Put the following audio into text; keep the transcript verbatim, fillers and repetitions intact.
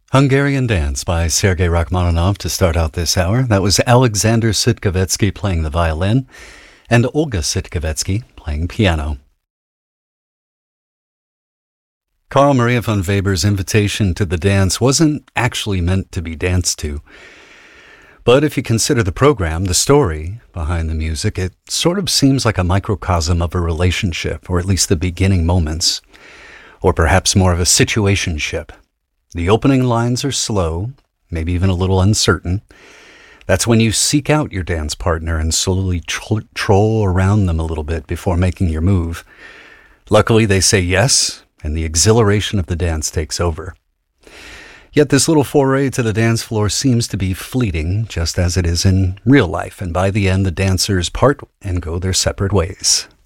Hungarian Dance by Sergei Rachmaninoff to start out this hour. That was Alexander Sitkovetsky playing the violin and Olga Sitkovetsky playing piano. Carl Maria von Weber's invitation to the dance wasn't actually meant to be danced to. But if you consider the program, the story behind the music, it sort of seems like a microcosm of a relationship, or at least the beginning moments, or perhaps more of a situationship. The opening lines are slow, maybe even a little uncertain. That's when you seek out your dance partner and slowly tro- troll around them a little bit before making your move. Luckily, they say yes, and the exhilaration of the dance takes over. Yet this little foray to the dance floor seems to be fleeting, just as it is in real life, and by the end, the dancers part and go their separate ways.